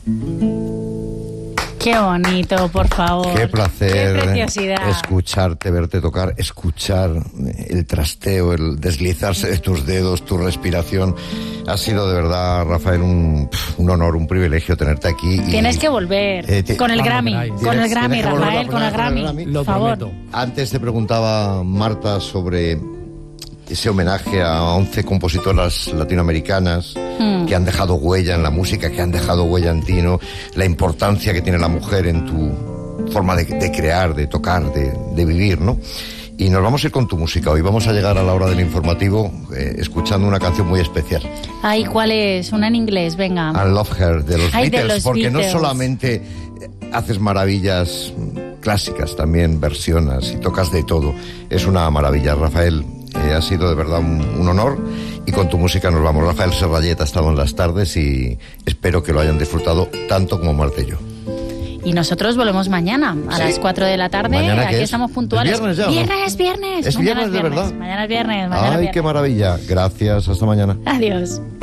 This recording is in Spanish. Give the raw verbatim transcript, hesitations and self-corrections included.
Qué bonito, por favor. Qué placer. Qué preciosidad. Escucharte, verte tocar, escuchar el trasteo, el deslizarse de tus dedos, tu respiración. Ha sido de verdad, Rafael, un, un honor, un privilegio tenerte aquí. Y, Tienes que volver eh, te, con el Grammy, ¿tienes, con el Grammy, Rafael, con el Grammy. Grammy. Por favor. Antes te preguntaba, Marta, sobre ese homenaje a once compositoras latinoamericanas mm. que han dejado huella en la música, que han dejado huella en ti, ¿no? La importancia que tiene la mujer en tu forma de, de crear, de tocar, de, de vivir, ¿no? Y nos vamos a ir con tu música. Hoy vamos a llegar a la hora del informativo eh, escuchando una canción muy especial. Ay, ¿cuál es? Una en inglés, venga. I Love Her, de los Ay, Beatles, de los porque Beatles. no solamente haces maravillas clásicas, también versionas y tocas de todo. Es una maravilla, Rafael. Eh, ha sido de verdad un, un honor y con tu música nos vamos. Rafael Serrallet ha estado en las tardes y espero que lo hayan disfrutado tanto como Marta y yo. Y nosotros volvemos mañana a ¿Sí? las cuatro de la tarde. ¿Mañana Aquí qué es? estamos puntuales. ¿Es viernes ya, Viernes, viernes. ¿Es Mañana viernes de verdad? Mañana es viernes. Mañana Ay, es viernes. qué maravilla. Gracias, hasta mañana. Adiós.